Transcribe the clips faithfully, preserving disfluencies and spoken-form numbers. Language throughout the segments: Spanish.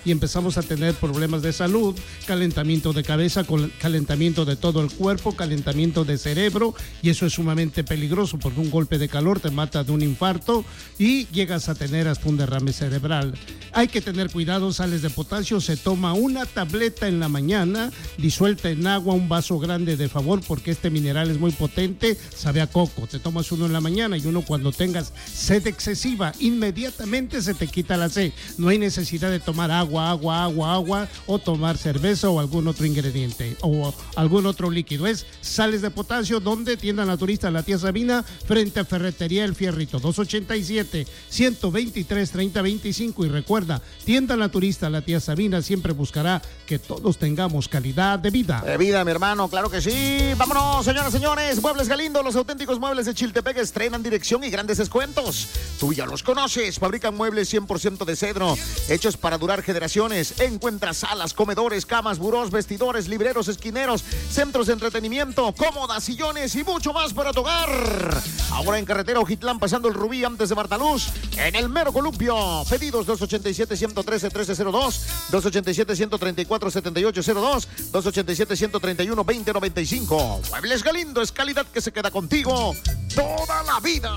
y empezamos a tener problemas de salud, calentamiento de cabeza, calentamiento de todo el cuerpo, calentamiento de cerebro, y eso es sumamente peligroso porque un golpe de calor te mata de un infarto y llegas a tener hasta un derrame cerebral. Hay que tener cuidado. Sales de potasio, se toma una tableta en la mañana, disuelta en agua, un vaso grande de favor, porque este mineral es muy potente, sabe a coco. Te tomas uno en la mañana y uno cuando tengas sed excesiva, inmediatamente se te quita la sed. No hay necesidad de tomar agua, agua, agua, agua, o tomar cerveza o algún otro ingrediente, o algún otro líquido. Es sales de potasio, donde tienda naturista La Tía Sabina, frente a Ferretería El Fierrito, dos ochenta y siete, ciento veintitrés, treinta veinticinco. Y recuerda, tienda naturista La Tía Sabina siempre buscará que todos tengamos calidad de vida. De vida, mi hermano, claro que sí. Vámonos, señoras y señores. Muebles Galindo, los auténticos muebles de Chiltepec estrenan dirección y grandes descuentos. Tú ya los conoces. Fabrican muebles cien por ciento de cedro, hechos para durar generaciones. Encuentras salas, comedores, camas, burós, vestidores, libreros, esquineros, centros de entretenimiento, cómodas, sillones y mucho más para tu hogar. Ahora en carretera Ojitlán, pasando el Rubí antes de Martaluz, en el mero columpio. Pedidos dos ochenta y siete, ciento trece, trece cero dos, dos ochenta y siete, ciento treinta y cuatro, setenta y ocho cero dos, dos ochenta y siete, ciento treinta y uno, veinte noventa y cinco. Muebles Galindo, es calidad que se queda contigo toda la vida.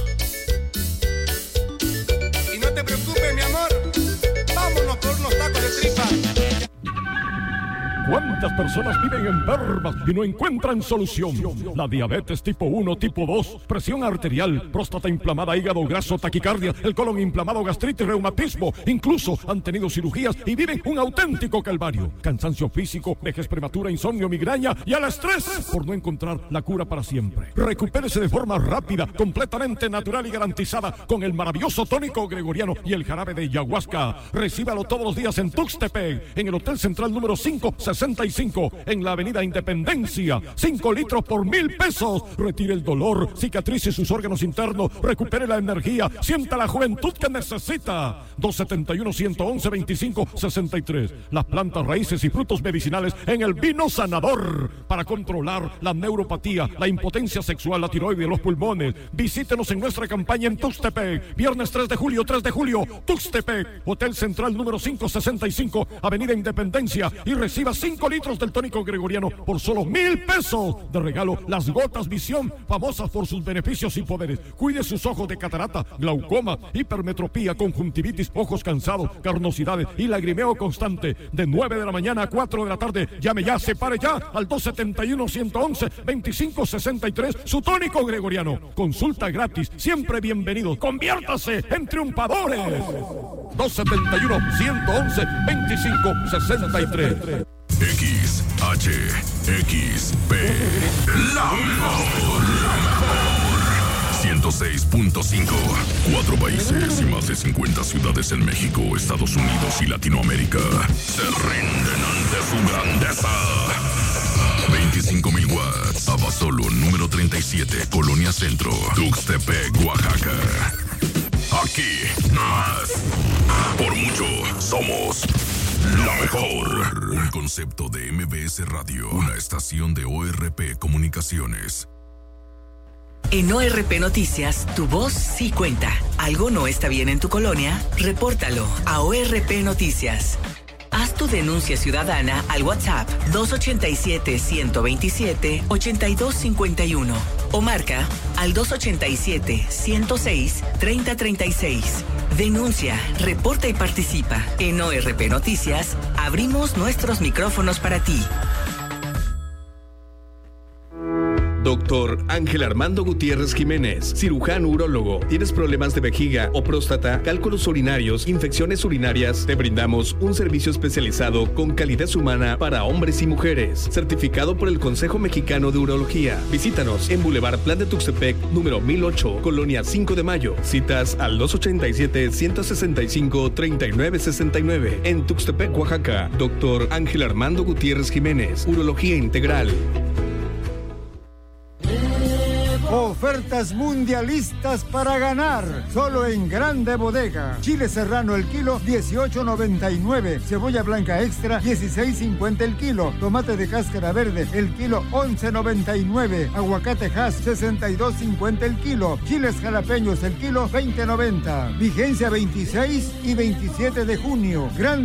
Y no te preocupes, mi amor, vámonos por unos tacos de tripa. ¿Cuántas personas viven enfermas y no encuentran solución? La diabetes tipo uno, tipo dos, presión arterial, próstata inflamada, hígado graso, taquicardia, el colon inflamado, gastritis, reumatismo. Incluso han tenido cirugías y viven un auténtico calvario. Cansancio físico, vejez prematura, insomnio, migraña y al estrés por no encontrar la cura para siempre. Recupérese de forma rápida, completamente natural y garantizada con el maravilloso tónico gregoriano y el jarabe de ayahuasca. Recíbalo todos los días en Tuxtepec, en el Hotel Central número cinco sesenta y cinco, en la avenida Independencia. cinco litros por mil pesos. Retire el dolor, cicatrice sus órganos internos, recupere la energía, sienta la juventud que necesita. dos setenta y uno, ciento once, veinticinco sesenta y tres. Las plantas, raíces y frutos medicinales en el vino sanador para controlar la neuropatía, la impotencia sexual, la tiroides, los pulmones. Visítenos en nuestra campaña en Tuxtepec. Viernes tres de julio, tres de julio, Tuxtepec, Hotel Central número cinco sesenta y cinco, avenida Independencia, y reciba cinco litros del tónico gregoriano por solo mil pesos. De regalo, las gotas Visión, famosas por sus beneficios y poderes. Cuide sus ojos de catarata, glaucoma, hipermetropía, conjuntivitis, ojos cansados, carnosidades y lagrimeo constante. De nueve de la mañana a cuatro de la tarde. Llame ya, separe ya al dos setenta y uno, ciento once, veinticinco sesenta y tres. Su tónico gregoriano. Consulta gratis, siempre bienvenido. Conviértase en triunfadores. dos setenta y uno, ciento once, veinticinco sesenta y tres. X, H, X, P, la mejor, la mejor. ciento seis punto cinco. Cuatro países y más de cincuenta ciudades en México, Estados Unidos y Latinoamérica se rinden ante su grandeza. veinticinco mil watts. Abasolo, número treinta y siete, Colonia Centro, Tuxtepec, Oaxaca. Aquí, más. Por mucho, somos la mejor. Un concepto de M B S Radio, una estación de O R P Comunicaciones. En O R P Noticias, tu voz sí cuenta. ¿Algo no está bien en tu colonia? Repórtalo a O R P Noticias. Haz tu denuncia ciudadana al WhatsApp dos ochenta y siete, ciento veintisiete, ochenta y dos cincuenta y uno o marca al dos ochenta y siete, ciento seis, treinta treinta y seis. Denuncia, reporta y participa. En O R P Noticias, abrimos nuestros micrófonos para ti. Doctor Ángel Armando Gutiérrez Jiménez, cirujano urólogo. ¿Tienes problemas de vejiga o próstata, cálculos urinarios, infecciones urinarias? Te brindamos un servicio especializado con calidez humana para hombres y mujeres, certificado por el Consejo Mexicano de Urología. Visítanos en Boulevard Plan de Tuxtepec, número mil ocho, Colonia cinco de Mayo. Citas al dos ochenta y siete, ciento sesenta y cinco, treinta y nueve sesenta y nueve. En Tuxtepec, Oaxaca. Doctor Ángel Armando Gutiérrez Jiménez, Urología Integral. Ofertas mundialistas para ganar. Solo en Grande Bodega. Chile serrano el kilo, dieciocho noventa y nueve. Cebolla blanca extra, dieciséis cincuenta el kilo. Tomate de cáscara verde, el kilo, once noventa y nueve. Aguacate Hass, sesenta y dos cincuenta el kilo. Chiles jalapeños el kilo, veinte noventa. Vigencia veintiséis y veintisiete de junio. Grande